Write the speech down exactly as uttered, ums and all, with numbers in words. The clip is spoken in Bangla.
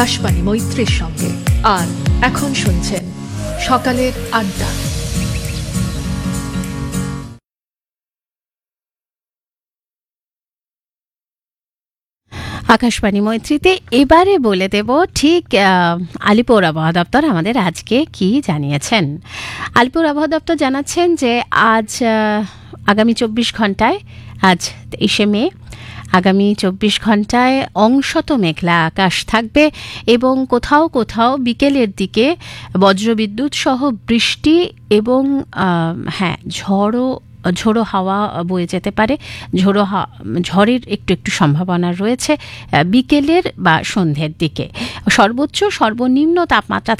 আকাশবাণী মৈত্রীর সঙ্গে। আর এখন শুনছেন সকালের আড্ডা। আকাশবাণী মৈত্রীতে এবারে বলে দেব ঠিক আলিপুর আবহাওয়া দপ্তর আমাদের আজকে কি জানিয়েছেন। আলিপুর আবহাওয়া দপ্তর জানাচ্ছেন যে আজ আগামী চব্বিশ ঘন্টায়, আজ তেইশে মে, আগামী চব্বিশ ঘন্টায় অংশত মেঘলা আকাশ থাকবে এবং কোথাও কোথাও বিকেলের দিকে বজ্রবিদ্যুৎ সহ বৃষ্টি এবং হ্যাঁ ঝড়ও ঝোড়ো হাওয়া বয়ে যেতে পারে। ঝোড়ো ঝড়ের একটু একটু সম্ভাবনা রয়েছে বিকেলের বা সন্ধ্যের দিকে। সর্বোচ্চ সর্বনিম্ন তাপমাত্রা